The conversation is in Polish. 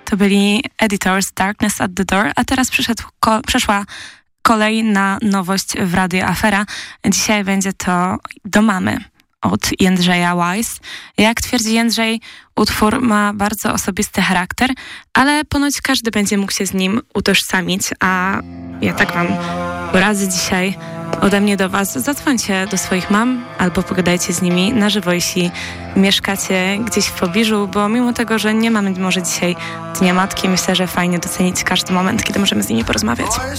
To byli Editors, Darkness at the Door, a teraz przeszła kolej na nowość w Radio Afera. Dzisiaj będzie to Do mamy od Jędrzeja Wise. Jak twierdzi Jędrzej, utwór ma bardzo osobisty charakter, ale ponoć każdy będzie mógł się z nim utożsamić, a ja tak wam poradzę dzisiaj ode mnie do was. Zadzwońcie do swoich mam albo pogadajcie z nimi na żywo, jeśli mieszkacie gdzieś w pobliżu, bo mimo tego, że nie mamy może dzisiaj Dnia Matki, myślę, że fajnie docenić każdy moment, kiedy możemy z nimi porozmawiać.